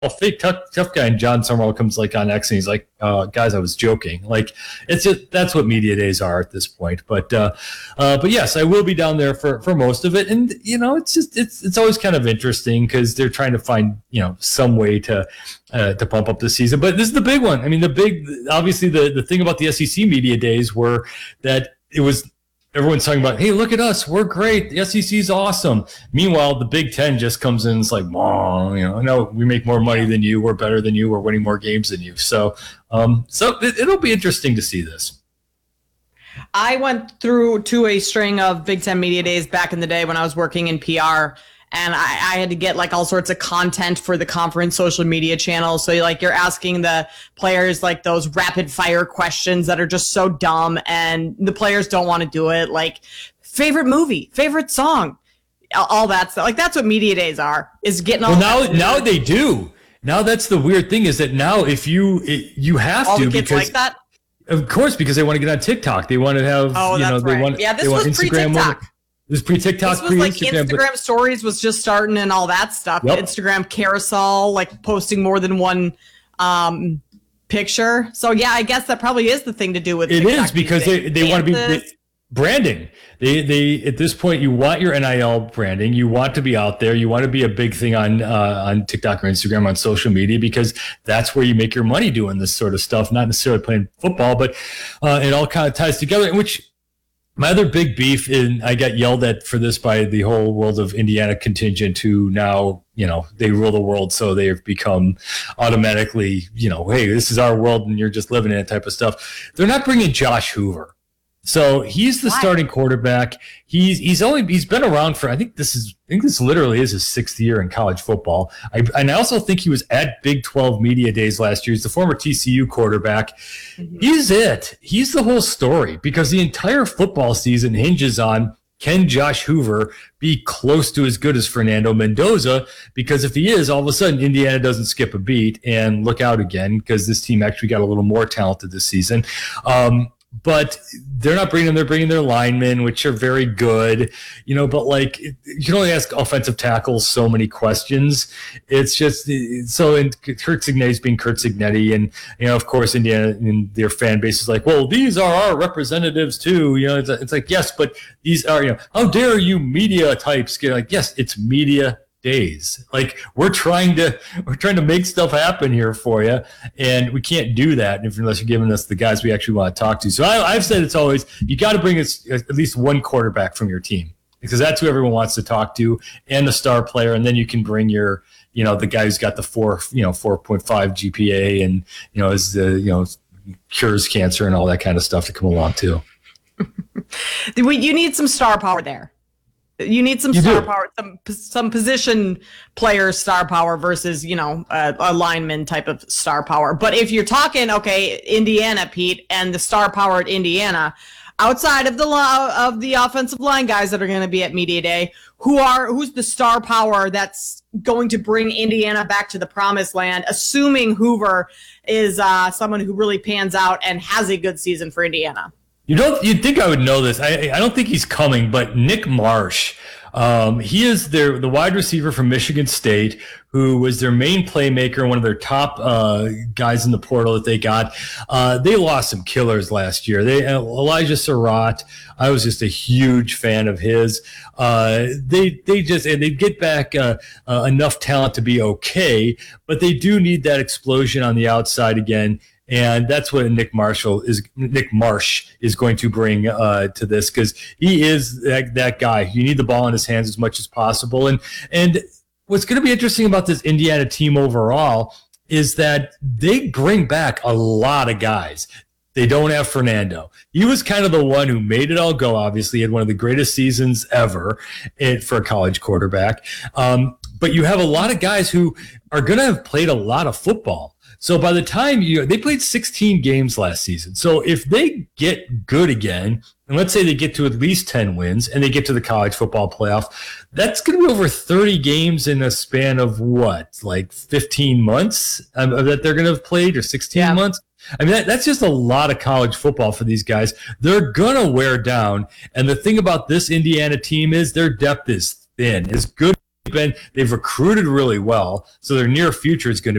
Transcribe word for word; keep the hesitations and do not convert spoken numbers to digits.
fake tough, tough guy, and John Summerall comes like on X and he's like, uh, guys, I was joking. Like, it's just, that's what media days are at this point. But, uh, uh, but yes, I will be down there for, for most of it. And, you know, it's just, it's, it's always kind of interesting because they're trying to find, you know, some way to, uh, to pump up the season. But this is the big one. I mean, the big, obviously the, the thing about the S E C media days were that it was, everyone's talking about, hey, look at us. We're great. The S E C is awesome. Meanwhile, the Big Ten just comes in and it's like, oh, you know, no, we make more money than you. We're better than you. We're winning more games than you. So, um, so it, it'll be interesting to see this. I went through to a string of Big Ten media days back in the day when I was working in P R. And I, I had to get like all sorts of content for the conference social media channels. So like you're asking the players like those rapid fire questions that are just so dumb and the players don't want to do it. Like favorite movie, favorite song, all that stuff. Like that's what media days are, is getting all well, now, now they do. Now that's the weird thing is that now if you, it, you have all to the kids because like that. Of course, because they want to get on TikTok. They want to have, oh, you know, that's they right. want, yeah, this they was want Instagram. pre-TikTok. It was pre-TikTok, This was like pre-Instagram. Instagram but, stories was just starting and all that stuff. Yep. Instagram carousel, like posting more than one um, picture. So yeah, I guess that probably is the thing to do with it TikTok is because they, they want to be they, branding. They they at this point you want your N I L branding. You want to be out there. You want to be a big thing on uh, on TikTok or Instagram, on social media, because that's where you make your money doing this sort of stuff. Not necessarily playing football, but uh, it all kind of ties together. Which my other big beef, and I got yelled at for this by the whole world of Indiana contingent, who now, you know, they rule the world, so they've become automatically, you know, hey, this is our world and you're just living in it type of stuff. They're not bringing Josh Hoover. So he's the Why? starting quarterback. He's he's only he's been around for I think this is I think this literally is his sixth year in college football. I, and I also think he was at Big twelve media days last year. He's the former T C U quarterback. Mm-hmm. He's it. He's the whole story, because the entire football season hinges on, can Josh Hoover be close to as good as Fernando Mendoza? Because if he is, all of a sudden Indiana doesn't skip a beat, and look out again, because this team actually got a little more talented this season. Um, But they're not bringing them. They're bringing their linemen, which are very good, you know. But like, you can only ask offensive tackles so many questions. It's just so. And Kurt Cignetti's being Kurt Cignetti, and you know, of course, Indiana and their fan base is like, well, these are our representatives too. You know, it's, it's like, yes, but these are, you know, how dare you media types get like, yes, it's media days. Like, we're trying to we're trying to make stuff happen here for you, and we can't do that if, unless you're giving us the guys we actually want to talk to. So I, I've said it's always, you got to bring us at least one quarterback from your team, because that's who everyone wants to talk to, and the star player, and then you can bring your, you know, the guy who's got the four, you know, four point five G P A, and you know, is the, you know, cures cancer and all that kind of stuff to come along too. You need some star power there. You need some you star do. power, some some position player star power versus, you know, a, a lineman type of star power. But if you're talking, okay, Indiana, Pete, and the star power at Indiana, outside of the law of the offensive line guys that are going to be at media day, who are who's the star power that's going to bring Indiana back to the promised land, assuming Hoover is uh, someone who really pans out and has a good season for Indiana? You don't. You'd think I would know this. I, I don't think he's coming, but Nick Marsh, um, he is their the wide receiver from Michigan State, who was their main playmaker, one of their top uh, guys in the portal that they got. Uh, they lost some killers last year. They uh, Elijah Surratt. I was just a huge fan of his. Uh, they they just and they get back uh, uh, enough talent to be okay, but they do need that explosion on the outside again. And that's what Nick Marshall is. Nick Marsh is going to bring uh, to this, because he is that, that guy. You need the ball in his hands as much as possible. And and what's going to be interesting about this Indiana team overall is that they bring back a lot of guys. They don't have Fernando. He was kind of the one who made it all go. Obviously, he had one of the greatest seasons ever for a college quarterback. Um, but you have a lot of guys who are going to have played a lot of football. So by the time you, they played sixteen games last season. So if they get good again, and let's say they get to at least ten wins and they get to the college football playoff, that's going to be over thirty games in a span of what, like fifteen months um, that they're going to have played, or sixteen yeah. months. I mean, that, that's just a lot of college football for these guys. They're going to wear down. And the thing about this Indiana team is their depth is thin. As good been, they've recruited really well. So their near future is going to